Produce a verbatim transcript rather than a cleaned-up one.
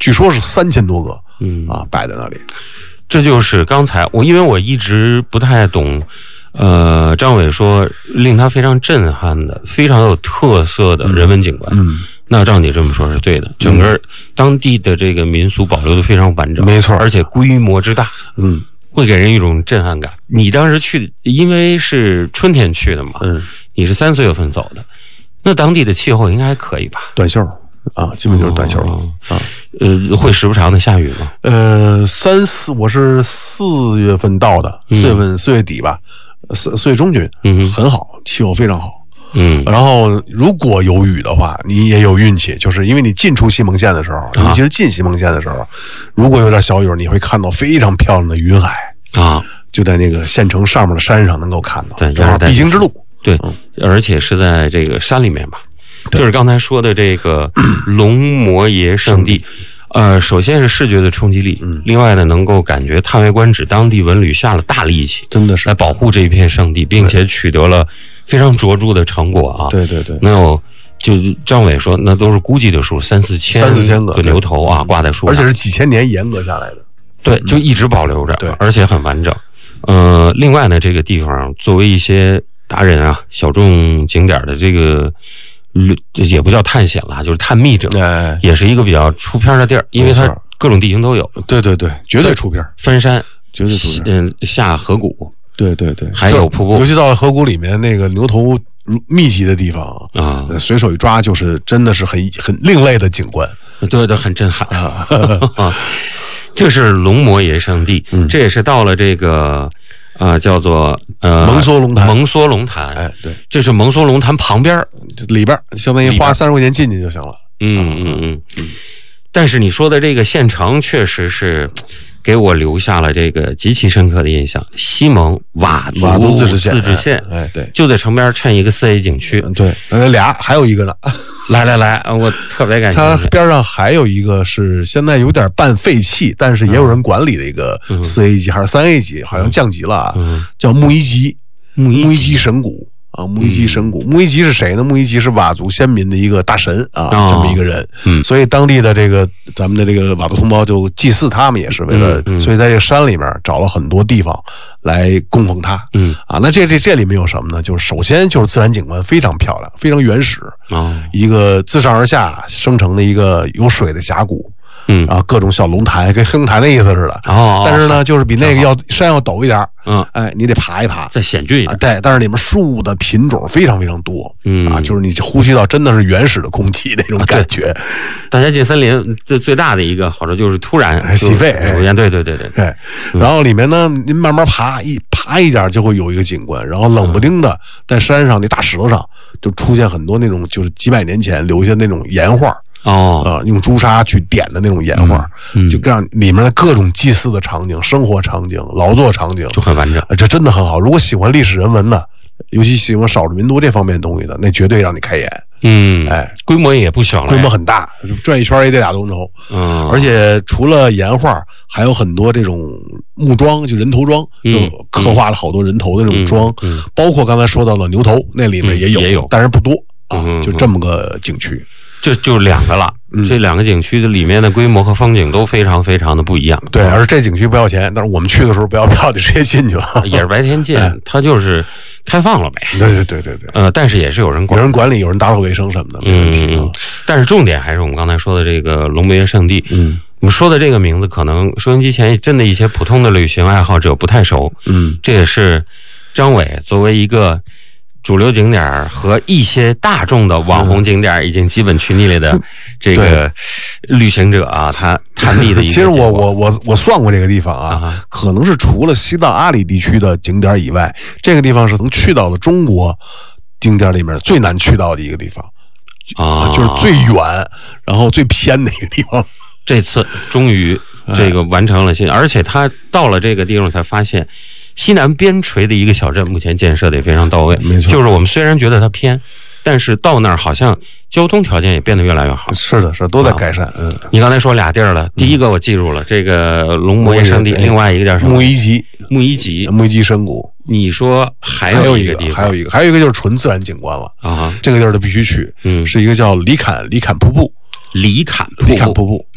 据说是三千多个，嗯啊，摆在那里。 这就是刚才我因为我一直不太懂，呃，张伟说令他非常震撼的、非常有特色的人文景观。嗯，那照你这么说是对的，整个当地的这个民俗保留的非常完整， 没错， 而且规模之大， 嗯， 会给人一种震撼感。你当时去，因为是春天去的嘛，嗯，你是三四月份走的，那当地的气候应该还可以吧？ 短袖啊，基本就是短袖了、哦、啊。 呃，会时不常的下雨吗？ 呃，三四我是四月份到的，四月份四、嗯、月底吧，四四月中旬，嗯，很好，气候非常好。嗯，然后如果有雨的话，你也有运气，就是因为你进出西蒙县的时候，尤其是进西蒙县的时候，如果有点小雨，你会看到非常漂亮的云海啊，就在那个县城上面的山上能够看到， 对， 就是必经之路。 对，嗯、而且是在这个山里面吧。就是刚才说的这个龙摩耶圣地，呃，首先是视觉的冲击力，嗯，另外呢，能够感觉叹为观止，当地文旅下了大力气， 真的是来保护这一片圣地，并且取得了非常卓著的成果啊。 对对对， 没有，就张伟说，那都是估计的数，三四千， 三四千个牛头啊，挂在树上， 而且是几千年严格下来的， 对，就一直保留着， 对， 而且很完整。呃，另外呢，这个地方作为一些达人啊，小众景点的这个。也不叫探险了，就是探秘者，哎，也是一个比较出片的地儿，因为它各种地形都有。 对对对，绝对出片， 翻山， 绝对出片。 嗯，下河谷， 对对对， 还有瀑布， 尤其到了河谷里面那个牛头密集的地方啊，随手一抓就是真的是很很另类的景观， 对对，很震撼啊。这是龙摩耶圣地，嗯，这也是到了这个。啊、呃，叫做呃蒙梭龙潭， 蒙梭龙潭， 哎，对， 这是蒙梭龙潭旁边里边，相当于花三十块钱进去就行了。 嗯嗯嗯嗯。但是你说的这个县城，确实是给我留下了这个极其深刻的印象。西蒙佤族佤族自治县， 自治县， 哎，对， 就在城边衬一个四 A 景区。 对，呃，俩还有一个呢。 来来来，我特别感谢。 它边上还有一个是现在有点半废弃，但是也有人管理的一个四 A 级还是三 A 级，好像降级了啊，叫木伊吉，木伊吉神谷。啊，木伊吉神谷，木伊吉是谁呢？木伊吉是佤族先民的一个大神啊，哦、这么一个人。嗯，所以当地的这个咱们的这个佤族同胞就祭祀他们，也是为了，嗯嗯、所以在这个山里面找了很多地方来供奉他。嗯，啊，那这这这里面有什么呢？就是首先就是自然景观非常漂亮，非常原始。哦，一个自上而下生成的一个有水的峡谷。嗯啊，各种小龙潭，跟黑龙潭的意思似的。哦，但是呢，就是比那个要山要陡一点。嗯，哎，你得爬一爬， 再险峻一点。 对，但是里面树的品种非常非常多。嗯啊，就是你呼吸到真的是原始的空气那种感觉。啊、 大家进森林最最大的一个好处就是突然洗肺。 对对对对对。 对，然后里面呢，您慢慢爬，一爬一点就会有一个景观，然后冷不丁的在山上那大石头上就出现很多那种就是几百年前留下那种岩画。哦，呃，用朱砂去点的那种岩画，嗯嗯、就让里面的各种祭祀的场景、生活场景、劳作场景就很完整， 呃、这真的很好。如果喜欢历史人文的，尤其喜欢少数民族这方面东西的，那绝对让你开眼。 嗯，哎，规模也不小了， 规模很大，转一圈也得俩钟头。嗯，而且除了岩画，还有很多这种木桩，就人头桩，就刻画了好多人头的这种桩，嗯嗯嗯、包括刚才说到的牛头，那里面也有， 嗯、也有， 但是不多啊，嗯、就这么个景区。 就就两个了，嗯、这两个景区的里面的规模和风景都非常非常的不一样。 对，而这景区不要钱，但是我们去的时候不要票，就直接进去了。 也是白天进，哎、它就是开放了呗。 对对对对对。 呃，但是也是有人管， 有人管理，有人打扫卫生什么的，没问题。 嗯，但是重点还是我们刚才说的这个龙摩耶圣地。嗯，我们说的这个名字，可能收音机前真的一些普通的旅行爱好者不太熟。嗯，这也是张伟作为一个主流景点和一些大众的网红景点已经基本去腻了的这个旅行者啊，他探秘的一个。 其实我我我我算过这个地方啊，啊可能是除了西藏阿里地区的景点以外，这个地方是能去到的中国景点里面最难去到的一个地方啊，就是最远然后最偏的一个地方。 这次终于这个完成了，而且他到了这个地方才发现。西南边陲的一个小镇，目前建设的也非常到位。 没错， 就是我们虽然觉得它偏，但是到那儿好像交通条件也变得越来越好。 是的，是都在改善。嗯， 你刚才说俩地儿了，第一个我记住了，嗯、这个龙摩耶圣地，另外一个叫什么？ 木伊吉， 木伊吉， 木伊吉深谷。 你说还有一个地方， 还有一个，还有一个就是纯自然景观了啊！这个地儿都必须去。嗯，是一个叫里坎里坎瀑布， 里坎里坎瀑布。